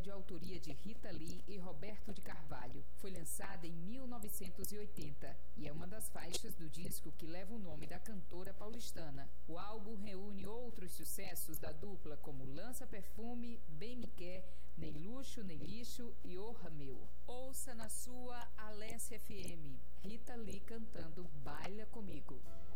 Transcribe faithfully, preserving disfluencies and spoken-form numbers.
de autoria de Rita Lee e Roberto de Carvalho. Foi lançada em mil novecentos e oitenta e é uma das faixas do disco que leva o nome da cantora paulistana. O álbum reúne outros sucessos da dupla como Lança Perfume, Bem Me Quer, Nem Luxo, Nem Lixo e Orra Meu. Ouça na sua Alessia F M, Rita Lee cantando Baila Comigo.